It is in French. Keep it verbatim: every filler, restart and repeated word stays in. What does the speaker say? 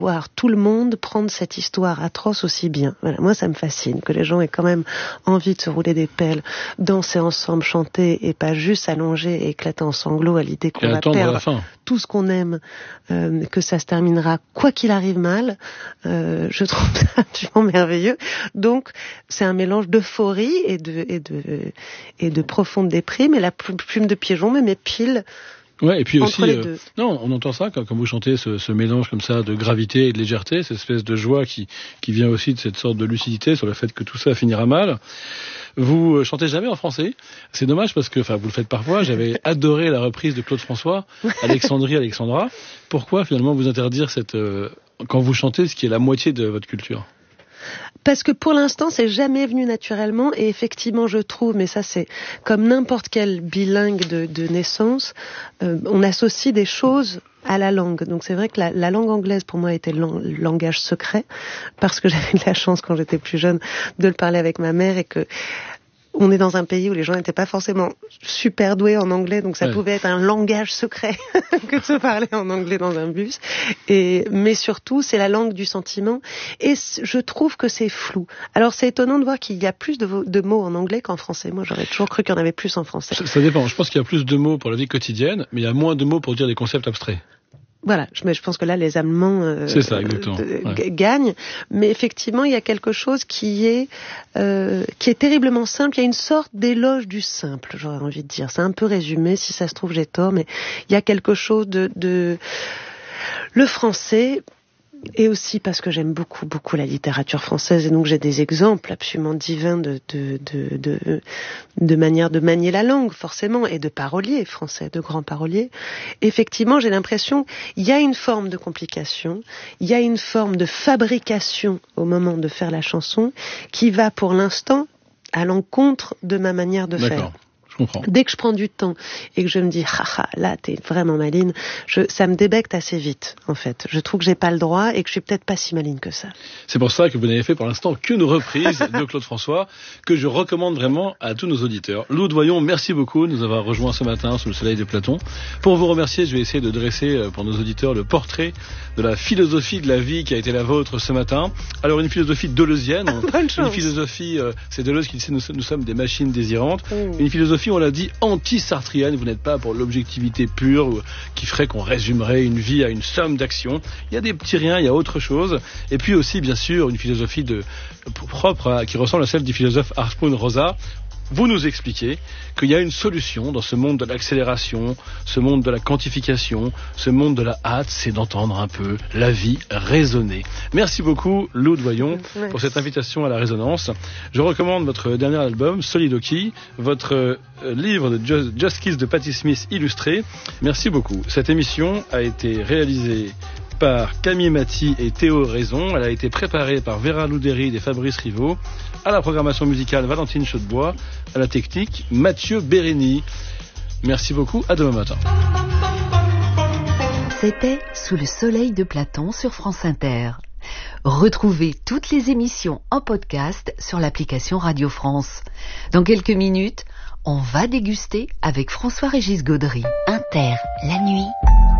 voir tout le monde prendre cette histoire atroce aussi bien. Voilà, moi ça me fascine que les gens aient quand même envie de se rouler des pelles, danser ensemble, chanter et pas juste s'allonger et éclater en sanglots à l'idée qu'on et va perdre la fin. tout ce qu'on aime, euh, que ça se terminera quoi qu'il arrive mal. Euh, je trouve ça absolument merveilleux. Donc c'est un mélange d'euphorie et de et de et de profonde déprime, et la plume de pigeon me met pile. Ouais, et puis Entre aussi, les euh, deux. non, on entend ça quand, quand vous chantez ce, ce mélange comme ça de gravité et de légèreté, cette espèce de joie qui, qui vient aussi de cette sorte de lucidité sur le fait que tout ça finira mal. Vous euh, chantez jamais en français. C'est dommage parce que, enfin, vous le faites parfois. J'avais adoré la reprise de Claude François, Alexandrie, Alexandra. Pourquoi finalement vous interdire cette, euh, quand vous chantez ce qui est la moitié de votre culture? Parce que pour l'instant, c'est jamais venu naturellement, et effectivement, je trouve, mais ça c'est comme n'importe quel bilingue de, de naissance, euh, on associe des choses à la langue. Donc c'est vrai que la, la langue anglaise pour moi était le lang- langage secret, parce que j'avais de la chance quand j'étais plus jeune de le parler avec ma mère, et que on est dans un pays où les gens n'étaient pas forcément super doués en anglais, donc ça ouais. pouvait être un langage secret que de se parler en anglais dans un bus. Et, mais surtout, c'est la langue du sentiment. Et je trouve que c'est flou. Alors, c'est étonnant de voir qu'il y a plus de, de mots en anglais qu'en français. Moi, j'aurais toujours cru qu'il y en avait plus en français. Ça, ça dépend. Je pense qu'il y a plus de mots pour la vie quotidienne, mais il y a moins de mots pour dire des concepts abstraits. Voilà, je, je pense que là, les Allemands euh, c'est ça, exactement. Euh, ouais. gagnent. Mais effectivement, il y a quelque chose qui est euh, qui est terriblement simple. Il y a une sorte d'éloge du simple, j'aurais envie de dire. C'est un peu résumé, si ça se trouve, j'ai tort, mais il y a quelque chose de... de... Le français... Et aussi parce que j'aime beaucoup, beaucoup la littérature française, et donc j'ai des exemples absolument divins de, de, de, de, de manière de manier la langue, forcément, et de paroliers français, de grands paroliers. Effectivement, j'ai l'impression qu'il y a une forme de complication, il y a une forme de fabrication au moment de faire la chanson qui va pour l'instant à l'encontre de ma manière de D'accord. faire. Je comprends. Dès que je prends du temps et que je me dis haha là t'es vraiment maline, je, ça me débecte assez vite en fait. Je trouve que j'ai pas le droit et que je suis peut-être pas si maline que ça. C'est pour ça que vous n'avez fait pour l'instant qu'une reprise de Claude François que je recommande vraiment à tous nos auditeurs. Lou Doyon, merci beaucoup de nous avoir rejoints ce matin sous le soleil de Platon. Pour vous remercier, je vais essayer de dresser pour nos auditeurs le portrait de la philosophie de la vie qui a été la vôtre ce matin. Alors une philosophie deleuzienne, Bonne chance. Une philosophie, euh, c'est Deleuze qui dit nous, nous sommes des machines désirantes. Mmh. Une philosophie, on l'a dit, anti-sartrienne. Vous n'êtes pas pour l'objectivité pure ou, qui ferait qu'on résumerait une vie à une somme d'actions. Il y a des petits riens, il y a autre chose. Et puis aussi, bien sûr, une philosophie de, propre à, qui ressemble à celle du philosophe Hartmut Rosa. Vous nous expliquez qu'il y a une solution dans ce monde de l'accélération, ce monde de la quantification, ce monde de la hâte, c'est d'entendre un peu la vie raisonner. Merci beaucoup, Lou Doyon, pour cette invitation à la résonance. Je recommande votre dernier album, Soliloquy, votre euh, livre de Just, Just Kiss de Patti Smith illustré. Merci beaucoup. Cette émission a été réalisée par Camille Maty et Théo Raison. Elle a été préparée par Vera Loudéry et Fabrice Rivaud. À la programmation musicale, Valentine Chaudebois. À la technique, Mathieu Bérény. Merci beaucoup, à demain matin. C'était Sous le soleil de Platon sur France Inter. Retrouvez toutes les émissions en podcast sur l'application Radio France. Dans quelques minutes, on va déguster avec François-Régis Gaudry. Inter, la nuit.